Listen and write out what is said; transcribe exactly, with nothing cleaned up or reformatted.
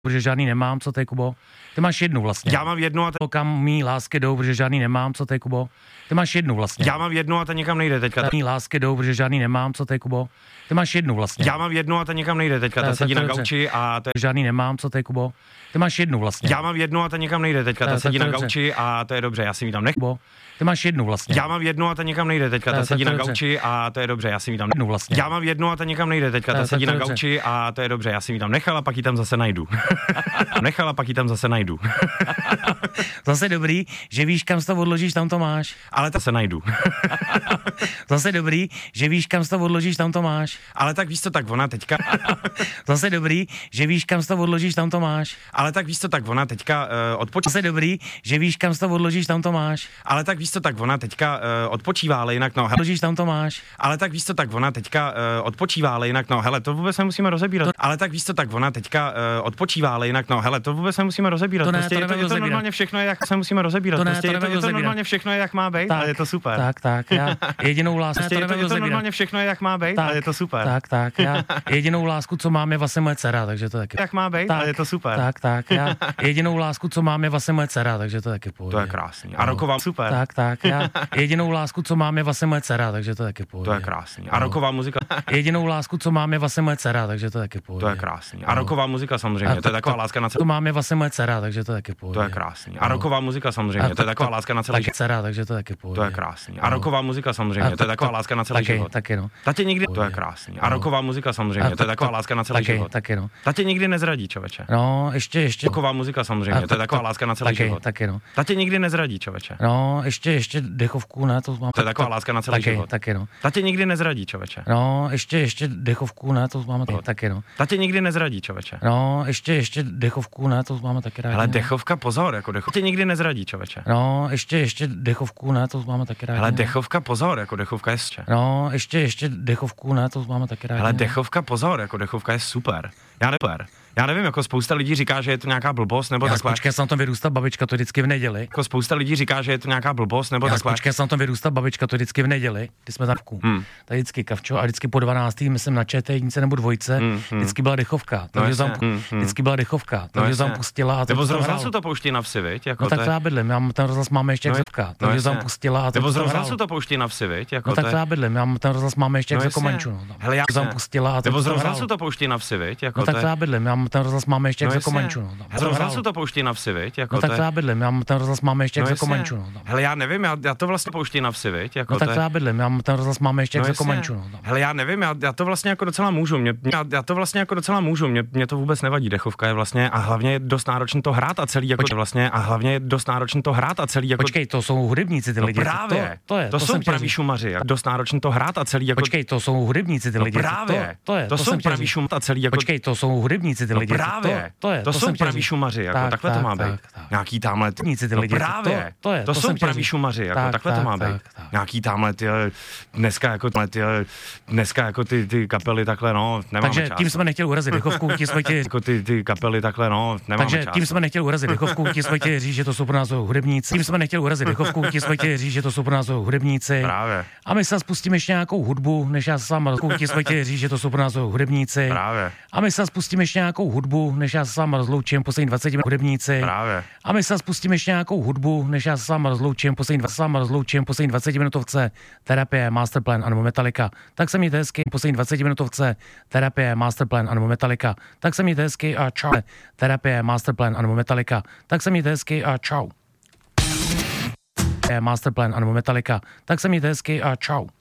Protože žádný nemám, co ty, Kubo? Ty máš jednu vlastně. Já mám jednu a ta... Kam mý lásky jdou, protože žádný nemám, co ty, Kubo? Ty máš jednu vlastně. Já mám jednu a ta nikam nejde teďka. Mý lásky jdou, protože žádný nemám, co ty, Kubo? Ty máš jednu vlastně. Já mám jednu a ta nikam nejde teďka. Ta, ta sedí na gauči a to je... Žádný nemám, co ty, Kubo? Ty máš jednu vlastně. Já mám jednu a ta nikam nejde teďka. Ta, ta sedí na gauči a to je dobře, já si ji tam nech. Ty máš jednu vlastně. Já mám jednu a ta nikam nejde teďka. Ta sedí na gauči a to je dobře, já si ji tam jednu vlastně. Já mám jednu a ta nikam nejde teďka. Ta sedí na gauči a to je dobře, já si ji tam nechal a pak ji tam zase najdu. Nechal a pak ji tam zase najdu. Zase dobrý, že víš, kam to odložíš, tam to máš. Ale ta se najdu. Zase dobrý, že víš, kam to odložíš, tam to máš. Ale tak víš co, tak ona teďka. Zase dobrý, že víš, kam to odložíš, tam to máš. Ale tak víš co, tak ona teďka uh, odpočívá. Zase dobrý, že víš, kam to odložíš, tam to máš. Ale tak víš co, tak ona teďka uh, odpočívá, ale jinak no. Odložíš, tam to máš. Ale tak víš co, tak ona teďka uh, odpočívá, ale jinak no. Hele, to vůbec nemusíme rozebírat. To... Ale tak víš co, tak ona teďka uh, odpočívá, ale jinak no. Hele, to vůbec nemusíme rozebírat. To ne, prostě to je, to, je to normálně všechno, jak se musíme rozebírat. To ne, prostě to je, to, je to normálně všechno, jak má být, ale je to super. Tak, tak, já jedinou lásku. Prostě je to, je to normálně všechno, jak má být, ale je to super. Tak, tak, já jedinou lásku, co mám, je vlastně moje dcera, takže to taky. Jak má být, ale je to super. Tak, tak, já jedinou lásku, co mám, je vlastně moje dcera, takže to taky pohodě. To je krásný. A roková super. Tak, tak, já jedinou lásku, co mám, je vlastně moje dcera, takže to taky pohodě. To je krásný. A roková muzika. Jedinou lásku, co mám, je vlastně moje dcera, takže to taky pohodě. To je krásný. A roková muzika samozřejmě, to je taková láska na celý. To mám, je vlastně moje dcera, takže to taky pohodě. To je krásný. A roková muzika samozřejmě, to je taková láska na celý život. Dcera, takže to taky pohodě. To je krásný. A roková muzika samozřejmě, to je taková láska na celý život. Taky, no. Tatě nikdy, to je krásný. A roková muzika samozřejmě, to je taková láska na celý život. Taky, no. Tatě nikdy nezradí, člověče. No, ještě, ještě. Roková muzika samozřejmě, to je taková láska na celý život. Taky, no. Tatě nikdy nezradí, člověče. No, ještě, ještě dechovku, ne, to mám. To je taková láska na celý život. Taky, no. Tatě nikdy nezradí, člověče. No, ještě, ještě dechovku, ne, to máme taky, no. Tatě nikdy nezradí, člověče. No, ještě, ještě dechovku, ne, to máme taky rádi. Ale dechovka, pozor, jako dechovka tě nikdy nezradí, člověče. No, ještě, ještě dechovku, ne, to máme taky rádi. Ale dechovka, pozor, jako dechovka je super. No, ještě, ještě dechovku, ne, to máme taky rádi. Ale dechovka, pozor, jako dechovka je super. Já nevím, já nevím, jako spousta lidí říká, že je to nějaká blbost, nebo já takhle. Já jsem na tom vyrůstal, babička to vždycky v neděli. Jako spousta lidí říká, že je to nějaká blbost, nebo já takhle. Já jsem na tom vyrůstal, babička to vždycky v neděli, když jsme tam v hmm. tady vždycky kavčo a vždycky po dvanácté, myslím na čé té jednice nebo dvojce, hmm, hmm. vždycky byla dechovka. Takže no tam, hmm, vždycky byla dechovka, takže tam pustila a to. Nebo z rozhlasu to pouští na vsi, viď? Jako no tak to já bydlím, já ten rozhlas máme ještě jak zepka, takže tam pustila a to. Nebo z rozhlasu to pouští na vsi, viď? No tak to já bydlím, já ten rozhlas máme ještě jak Komenču. Hele, já tam pustila a to. Nebo z rozhlasu to pouští na vsi, viď? No tak to já bydlím, já ten rozhlas máme ještě jak Komenču. Z rozhlasu to pouští na vsi, viď? No tak to já bydlím, já ten rozhlas máme ještě jak Komenču. Hele, já nevím, já to vlastně pouští na vsi, viď? No tak to já bydlím, já ten rozhlas máme ještě jak Komenču. Hele, já nevím, já to vlastně jako docela můžu, mě, já to vlastně jako docela můžu, mě, mě to vůbec nevadí, dechovka je vlastně a hlavně je dost náročný to hrát a celý jako vlastně a hlavně je dost náročný to hrát a celý jako. Počkej, to jsou hudebníci ty lidi. No právě, to, to je, to, to jsou praví šumaři, dost náročný to hrát a celý jako. Počkej, to jsou hudebníci ty lidi. No právě, to, to je, to, to jsou praví šum a celý jako. Počkej, to jsou hudebníci ty lidi. No právě, to, to je, to jsou praví šumaři, jako takhle to má být. Nějaký tamhle ty lidi. Právě, to je, to jsou praví šumaři, jako takhle to má být. Nějaký tamhle ty dneska jako ty dneska jako ty ty kapely takhle no, nemáme čas. Takže tím jsme nechtěli urazit dechovku, tím jsme chtěli jako ty ty kapely takhle no, nemáme čas. Takže tím jsme nechtěli urazit dechovku, tím jsme chtěli říct, že to jsou pro nás hudebníci. Tím jsme nechtěli urazit dechovku, tím jsme chtěli říct, že to jsou pro nás hudebníci. Právě. A my se spustíme ještě nějakou hudbu, než já se s váma rozloučím, tím jsme chtěli říct, že to jsou pro nás hudebníci. Právě. A my se spustíme ještě nějakou hudbu, než já se s váma rozloučím, poslední dvacet minut hudebníci. Právě. A my se spustíme ještě nějakou hudbu, než já se s váma rozloučím, poslední s váma rozloučím, poslední dvacet minutovce Terapie, Masterplan anebo Metallica. Tak se mějte hezky, poslední dvacet minutovce Terapie, Masterplan anebo Metallica. Tak se mějte hezky a čau. Terapie, Masterplan anebo Metallica. Tak se mějte hezky a čau. Masterplan anebo Metallica. Tak se mějte hezky a čau.